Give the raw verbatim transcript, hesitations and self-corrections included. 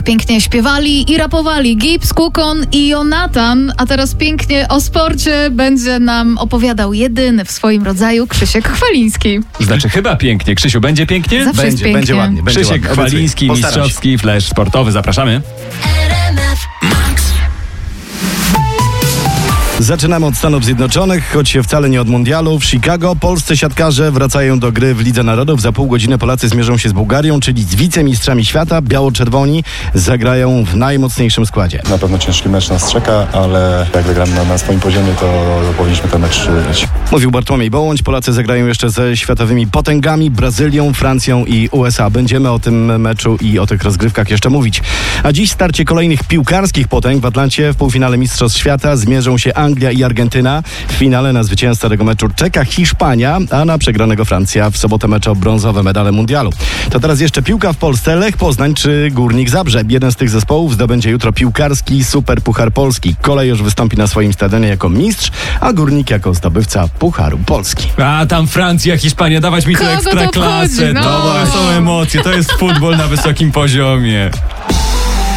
pięknie śpiewali i rapowali Gibbs, Kukon i Jonatan, a teraz pięknie o sporcie będzie nam opowiadał jedyny w swoim rodzaju Krzysiek Chwaliński. Znaczy chyba pięknie. Krzysiu, będzie pięknie? Zawsze Będzie, jest pięknie. będzie ładnie. Będzie Krzysiek ładnie. Chwaliński, Postaram się. mistrzowski flash sportowy. Zapraszamy. Zaczynamy od Stanów Zjednoczonych, choć wcale nie od mundialu. W Chicago polscy siatkarze wracają do gry w Lidze Narodów. Za pół godziny Polacy zmierzą się z Bułgarią, czyli z wicemistrzami świata. Biało-czerwoni zagrają w najmocniejszym składzie. Na pewno ciężki mecz nas czeka, ale jak wygramy na, na swoim poziomie, to powinniśmy ten mecz wygrać. Mówił Bartłomiej Bołądź. Polacy zagrają jeszcze ze światowymi potęgami, Brazylią, Francją i U S A. Będziemy o tym meczu i o tych rozgrywkach jeszcze mówić. A dziś starcie kolejnych piłkarskich potęg. W Atlancie w półfinale Mistrzostw Świata zmierzą się Anglia i Argentyna. W finale na zwycięzcę tego meczu czeka Hiszpania, a na przegranego Francja. W sobotę mecz o brązowe medale mundialu. To teraz jeszcze piłka w Polsce. Lech Poznań czy Górnik Zabrze. Jeden z tych zespołów zdobędzie jutro piłkarski Super Puchar Polski. Kolej już wystąpi na swoim stadionie jako mistrz, a Górnik jako zdobywca Pucharu Polski. A tam Francja, Hiszpania, dawać mi tu Kogo to ekstraklasę. obchodzi? No. To są emocje, to jest futbol na wysokim poziomie.